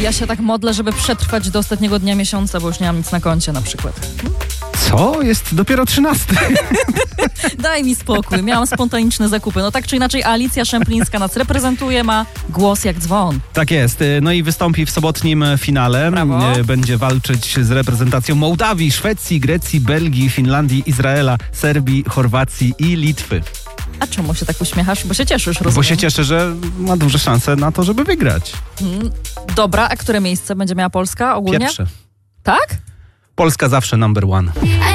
Ja się tak modlę, żeby przetrwać do ostatniego dnia miesiąca, bo już nie mam nic na koncie na przykład. Co? Jest dopiero 13. Daj mi spokój, miałam spontaniczne zakupy. No tak czy inaczej Alicja Szemplińska nas reprezentuje, ma głos jak dzwon. Tak jest. No i wystąpi w sobotnim finale. Brawo. Będzie walczyć z reprezentacją Mołdawii, Szwecji, Grecji, Belgii, Finlandii, Izraela, Serbii, Chorwacji i Litwy. A czemu się tak uśmiechasz? Bo się cieszysz, rozumiem. Bo się cieszę, że ma duże szanse na to, żeby wygrać. Dobra, a które miejsce będzie miała Polska ogólnie? Pierwsze. Tak? Polska zawsze number one.